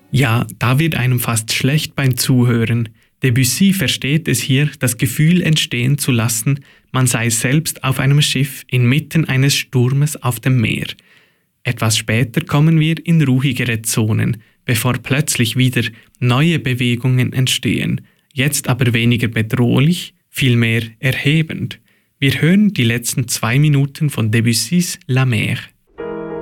Ja, da wird einem fast schlecht beim Zuhören. Debussy versteht es hier, das Gefühl entstehen zu lassen, man sei selbst auf einem Schiff inmitten eines Sturmes auf dem Meer. Etwas später kommen wir in ruhigere Zonen, bevor plötzlich wieder neue Bewegungen entstehen, jetzt aber weniger bedrohlich, vielmehr erhebend. Wir hören die letzten 2 Minuten von Debussys La Mer.